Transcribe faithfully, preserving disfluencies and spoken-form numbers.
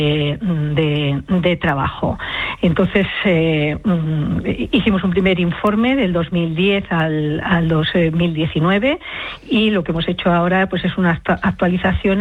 de, de trabajo. Entonces eh, hicimos un primer informe del dos mil diez al, al dos mil diecinueve y lo que hemos hecho ahora pues es una actualización